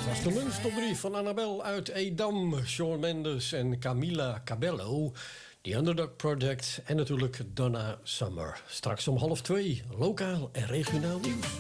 was de lunchtop 3 van Annabel uit Edam, Shawn Mendes en Camila Cabello, The Underdog Project en natuurlijk Donna Summer. Straks om 1:30, lokaal en regionaal nieuws.